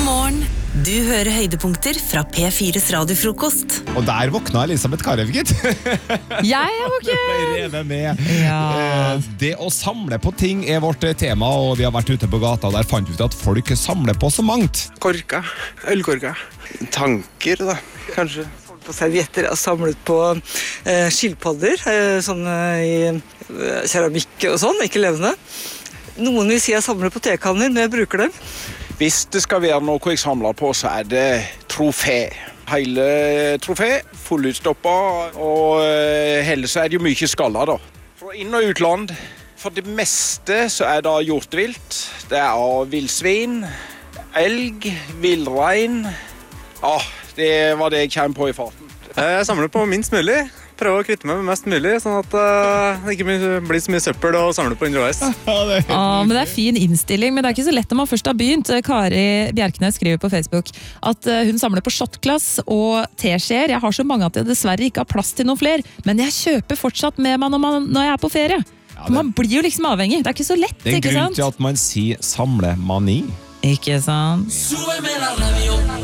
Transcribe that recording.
God morgen. Du hører høydepunkter fra P4's radiofrokost. Og der våkna Elisabeth Karev, gitt. Jeg er våken! Revet med. Ja. Det å samle på ting er vårt tema, og vi har vært ute på gata, og der fant vi ut at folk samler på så mangt. Korka, ølkorka. Tanker da, kanskje. På servietter har samlet på skilpadder, sånn i keramikk og sånn, ikke levende. Noen vil si jeg samler på tekanner, men jeg bruker dem. Hvis det skal være noe jeg samler på, så er det trofé. Hele trofé, fullutstopper, og helst er det jo mye skaller da. Fra inn- og utland, for det meste så er det hjortevilt. Det er av vildsvin, elg, villrein. Ja, det var det jeg kommer på i farten. Jeg samler på minst mulig. Prøver å kvitte meg med mest mulig, sånn at det ikke blir så mye søppel å samle på underveis. Men det er fin innstilling, men det er ikke så lett når man først har begynt. Kari Bjerknes skriver på Facebook at hun samler på shotglass og teskjeer. Jeg har så mange at jeg dessverre ikke har plass til noen flere, men jeg kjøper fortsatt med meg når jeg er på ferie. For man blir jo liksom avhengig. Det er ikke så lett, Det er en ikke grunn sant? til at man sier samlemani. Ikke sant? Súbeme la radio.